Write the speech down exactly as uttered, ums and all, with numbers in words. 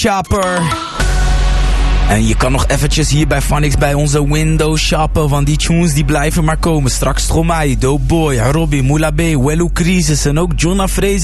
Chopper. En je kan nog eventjes hier bij Phonics bij onze Windows shoppen, want die tunes die blijven maar komen. Straks Stromae, Doughboy, Robbie, Moula B, Wellu Crisis en ook Jonna Fraser.